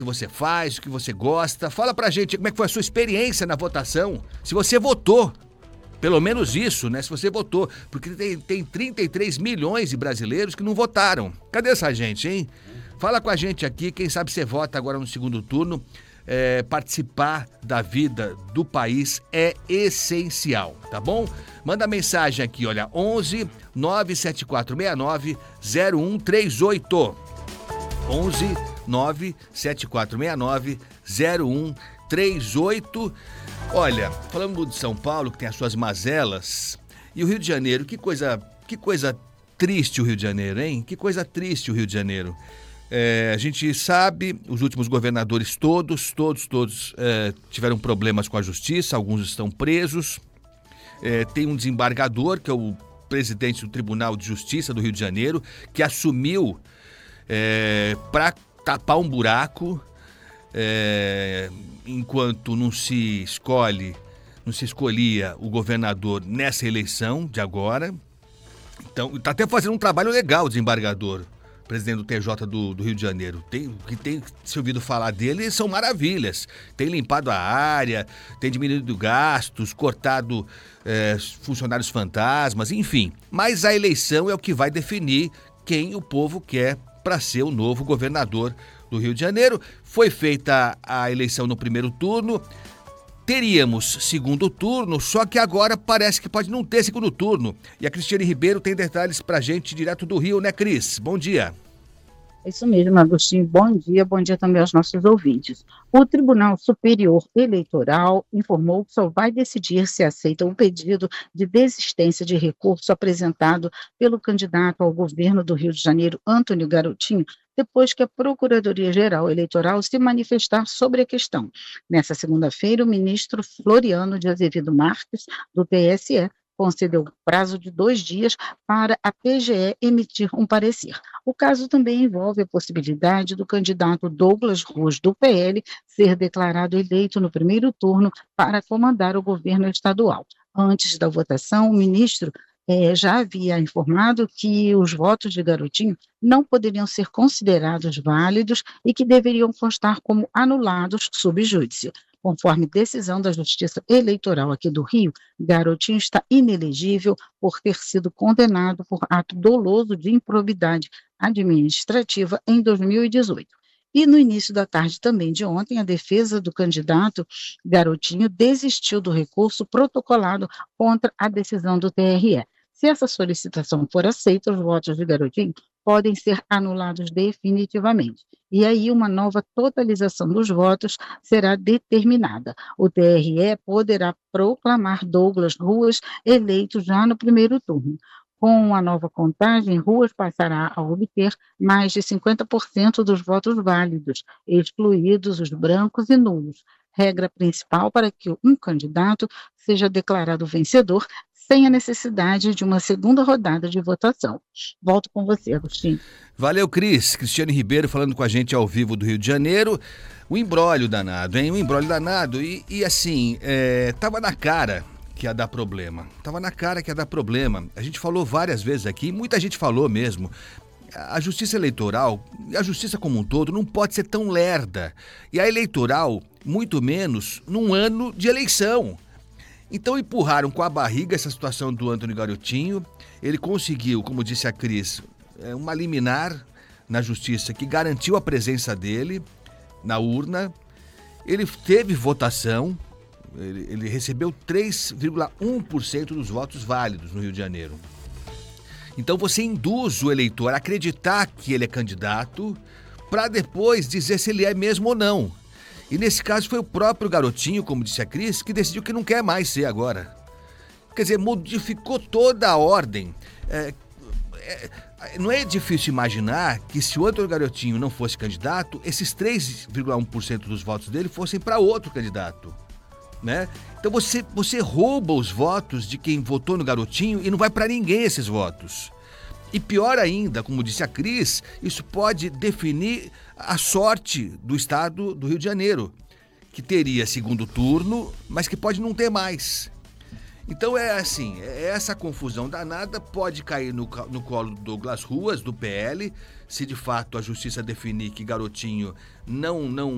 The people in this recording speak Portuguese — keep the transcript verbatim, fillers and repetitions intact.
que você faz, o que você gosta. Fala pra gente como é que foi a sua experiência na votação. Se você votou, pelo menos isso, né? Se você votou, porque tem, tem trinta e três milhões de brasileiros que não votaram. Cadê essa gente, hein? Fala com a gente aqui, quem sabe você vota agora no segundo turno. É, participar da vida do país é essencial, tá bom? Manda mensagem aqui, olha, onze nove sete quatro seis nove zero um três oito. onze nove sete quatro seis nove zero um três oito. Olha, falando de São Paulo, que tem as suas mazelas, e o Rio de Janeiro, que coisa, que coisa triste o Rio de Janeiro, hein? Que coisa triste o Rio de Janeiro. É, a gente sabe, os últimos governadores todos, todos, todos é, tiveram problemas com a justiça, alguns estão presos. É, tem um desembargador, que é o presidente do Tribunal de Justiça do Rio de Janeiro, que assumiu é, para tapar um buraco, é, enquanto não se escolhe, não se escolhia o governador nessa eleição de agora. Então, está até fazendo um trabalho legal o desembargador, presidente do T J do, do Rio de Janeiro. Tem, o que tem se ouvido falar dele são maravilhas. Tem limpado a área, tem diminuído gastos, cortado é, funcionários fantasmas, enfim. Mas a eleição é o que vai definir quem o povo quer para ser o novo governador do Rio de Janeiro. Foi feita a eleição no primeiro turno. Teríamos segundo turno, só que agora parece que pode não ter segundo turno. E a Cristiane Ribeiro tem detalhes pra gente direto do Rio, né, Cris? Bom dia. É isso mesmo, Agostinho. Bom dia, bom dia também aos nossos ouvintes. O Tribunal Superior Eleitoral informou que só vai decidir se aceita o pedido de desistência de recurso apresentado pelo candidato ao governo do Rio de Janeiro, Antônio Garotinho, depois que a Procuradoria-Geral Eleitoral se manifestar sobre a questão. Nessa segunda-feira, o ministro Floriano de Azevedo Marques, do T S E, concedeu prazo de dois dias para a P G E emitir um parecer. O caso também envolve a possibilidade do candidato Douglas Ruas, do P L, ser declarado eleito no primeiro turno para comandar o governo estadual. Antes da votação, o ministro eh, já havia informado que os votos de Garotinho não poderiam ser considerados válidos e que deveriam constar como anulados sob júdice. Conforme decisão da Justiça Eleitoral aqui do Rio, Garotinho está inelegível por ter sido condenado por ato doloso de improbidade administrativa em dois mil e dezoito. E no início da tarde também de ontem, a defesa do candidato Garotinho desistiu do recurso protocolado contra a decisão do T R E. Se essa solicitação for aceita, os votos de Garotinho podem ser anulados definitivamente. E aí uma nova totalização dos votos será determinada. O T R E poderá proclamar Douglas Ruas eleito já no primeiro turno. Com a nova contagem, Ruas passará a obter mais de cinquenta por cento dos votos válidos, excluídos os brancos e nulos. Regra principal para que um candidato seja declarado vencedor sem a necessidade de uma segunda rodada de votação. Volto com você, Agostinho. Valeu, Cris. Cristiane Ribeiro falando com a gente ao vivo do Rio de Janeiro. O imbróglio danado, hein? O imbróglio danado. E, e assim, é, tava na cara que ia dar problema. Tava na cara que ia dar problema. A gente falou várias vezes aqui, muita gente falou mesmo. A justiça eleitoral, e a justiça como um todo, não pode ser tão lerda. E a eleitoral, muito menos num ano de eleição. Então empurraram com a barriga essa situação do Antônio Garotinho. Ele conseguiu, como disse a Cris, uma liminar na justiça que garantiu a presença dele na urna. Ele teve votação, ele, ele recebeu três vírgula um por cento dos votos válidos no Rio de Janeiro. Então você induz o eleitor a acreditar que ele é candidato para depois dizer se ele é mesmo ou não. E nesse caso foi o próprio Garotinho, como disse a Cris, que decidiu que não quer mais ser agora. Quer dizer, modificou toda a ordem. É, é, não é difícil imaginar que se o Antônio Garotinho não fosse candidato, esses três vírgula um por cento dos votos dele fossem para outro candidato. Né? Então você, você rouba os votos de quem votou no Garotinho e não vai para ninguém esses votos. E pior ainda, como disse a Cris, isso pode definir a sorte do estado do Rio de Janeiro, que teria segundo turno, mas que pode não ter mais. Então é assim, essa confusão danada pode cair no, no colo do Douglas Ruas, do P L, se de fato a justiça definir que Garotinho não, não